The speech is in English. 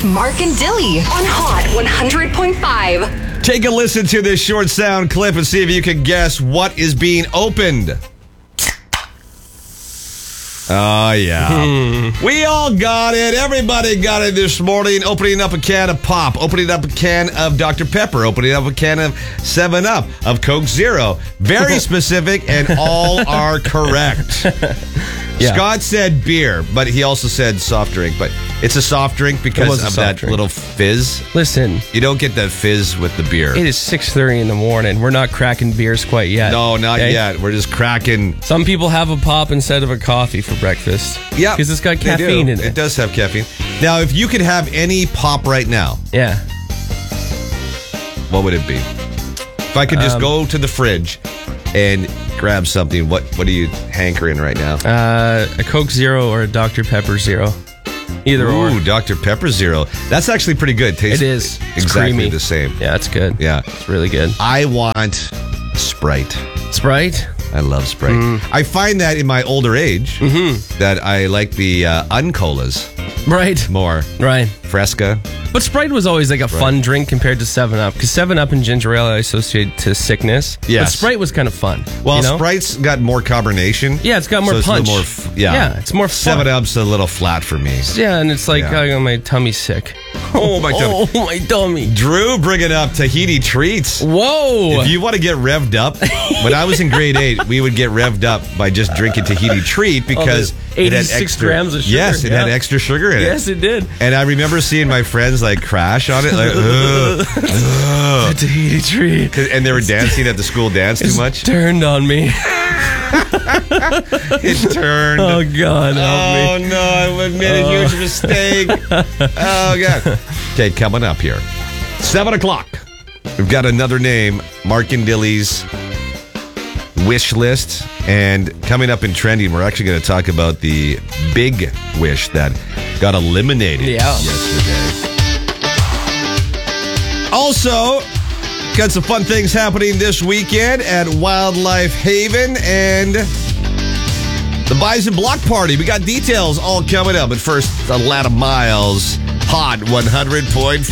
with Mark and Dilly on Hot 100.5. Take a listen to this short sound clip and see if you can guess what is being opened. Oh, yeah. We all got it. Everybody got it this morning. Opening up a can of Pop. Opening up a can of Dr. Pepper. Opening up a can of 7-Up. Of Coke Zero. Very specific, and all are correct. Yeah. Scott said beer, but he also said soft drink. But it's a soft drink because of that little fizz. Listen. You don't get that fizz with the beer. It is 6:30 in the morning. We're not cracking beers quite yet. No, not yet. We're just cracking. Some people have a pop instead of a coffee for breakfast. Yeah. Because it's got caffeine in it. It does have caffeine. Now, if you could have any pop right now. Yeah. What would it be? If I could just go to the fridge and grab something, what are you hankering right now? A Coke Zero or a Dr. Pepper Zero. Either or. Ooh, Dr. Pepper Zero. That's actually pretty good. Tastes it is. It's exactly creamy. the same. Yeah, it's good. Yeah. It's really good. I want Sprite. Sprite? I love Sprite. I find that in my older age that I like the Uncolas. Right. More. Right. Fresca. But Sprite was always like a fun drink compared to 7-Up. Because 7-Up and ginger ale I associate to sickness. Yes. But Sprite was kind of fun. Well, you know? Sprite's got more carbonation. Yeah, it's got more so punch. It's yeah, it's more fun. 7-Up's a little flat for me. Yeah, and it's like, my tummy's sick. Oh, my tummy. Oh, my tummy. Drew bringing up Tahiti treats. Whoa. If you want to get revved up, when I was in grade 8, we would get revved up by just drinking Tahiti treat because it had 86 extra grams of sugar. Yes, it had extra sugar in it. Yes, it did. And I remember seeing my friends like crash on it, like, ugh. Tahiti treat. And they were dancing at the school dance too much. Turned on me. It turned. Oh, God, help me. Oh, no, I made a huge mistake. Oh, God. Okay, coming up here. 7 o'clock. We've got another name, Mark and Dilly's wish list. And coming up in trending, we're actually going to talk about the big wish that got eliminated yesterday. Also, got some fun things happening this weekend at Wildlife Haven and the Bison Block Party. We got details all coming up. But first, a lot of miles. Hot 100.5.